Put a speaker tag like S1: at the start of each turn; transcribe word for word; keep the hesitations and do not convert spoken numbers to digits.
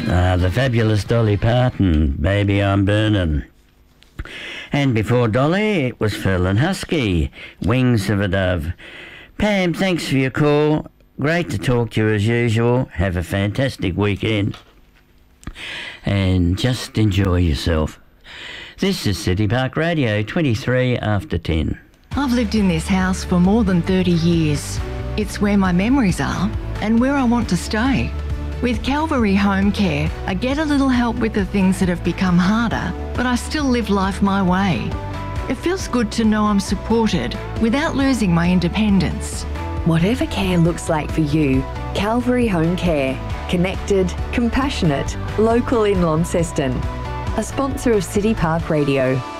S1: Uh, the fabulous Dolly Parton, Baby I'm Burning. And before Dolly, it was Furl and Husky, Wings of a Dove. Pam, thanks for your call. Great to talk to you as usual. Have a fantastic weekend. And just enjoy yourself. This is City Park Radio, twenty-three after ten.
S2: I've lived in this house for more than thirty years. It's where my memories are and where I want to stay. With Calvary Home Care, I get a little help with the things that have become harder, but I still live life my way. It feels good to know I'm supported without losing my independence.
S3: Whatever care looks like for you, Calvary Home Care. Connected, compassionate, local in Launceston. A sponsor of City Park Radio.